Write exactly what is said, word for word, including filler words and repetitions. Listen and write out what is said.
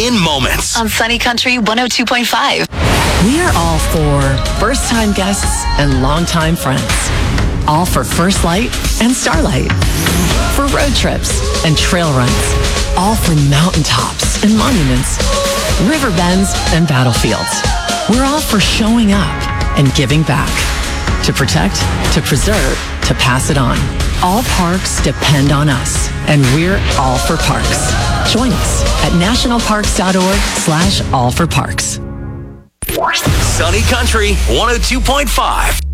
in moments. On Sunny Country one oh two point five. We are all for first-time guests and longtime friends. All for First Light and Starlight. For road trips and trail runs. All for mountaintops and monuments. River bends and battlefields. We're all for showing up and giving back. To protect, to preserve, to pass it on. All parks depend on us, and we're all for parks. Join us at nationalparks.org slash all for parks. Sunny Country one oh two point five.